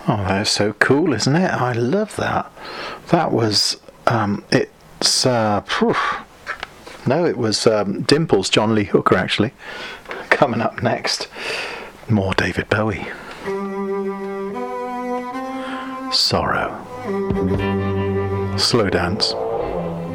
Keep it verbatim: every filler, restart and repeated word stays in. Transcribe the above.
Oh, that's so cool, isn't it? I love that. That was, um, it's, uh, phew. no, it was um, Dimples, John Lee Hooker, actually. Coming up next, more David Bowie. Sorrow. Slow dance.